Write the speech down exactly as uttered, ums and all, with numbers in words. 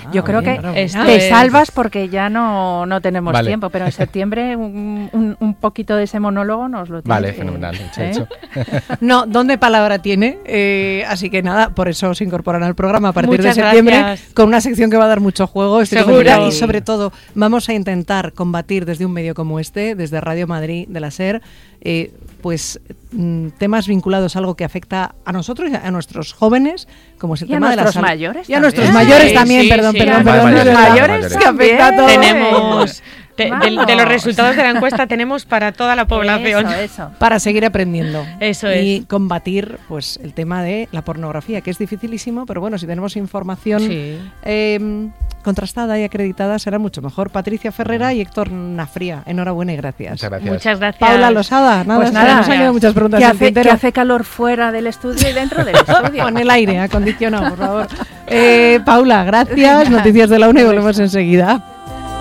Yo creo bien, que esto te es... salvas porque ya no, no tenemos Vale. tiempo, pero en septiembre un, un, un poquito de ese monólogo nos lo tienes Vale, que, fenomenal, hecho, ¿eh? hecho. No, ¿dónde palabra tiene? Eh, así que nada, por eso se incorporan al programa a partir Muchas de septiembre gracias. con una sección que va a dar mucho juego. Estoy Seguro. convencida. Y sobre todo vamos a intentar combatir desde un medio como este, desde Radio Madrid de la SER, eh, pues mm, temas vinculados a algo que afecta a nosotros y a nuestros jóvenes, como es el Y a tema de la nuestros salud. mayores Y a también. nuestros Sí, mayores sí, también, sí, perdón, sí. perdón, Vale, perdón. mayores, de verdad, mayores que afecta a todos. Tenemos, te- de, Vamos. de los resultados de la encuesta tenemos para toda la población. Eso, eso. Para seguir aprendiendo. Eso Y es. combatir pues el tema de la pornografía, que es dificilísimo, pero bueno, si tenemos información Sí. eh, contrastada y acreditada será mucho mejor. Patricia Ferrera y Héctor Nafría, enhorabuena y gracias. Muchas gracias. Muchas gracias. Paula Losada, nada, Pues se nada. nos han quedado muchas preguntas Que en el hace, tintero. que hace calor fuera del estudio y dentro del estudio. Con el aire acondicionado, por favor. Eh, Paula, gracias. Venga. Noticias de la una y volvemos enseguida.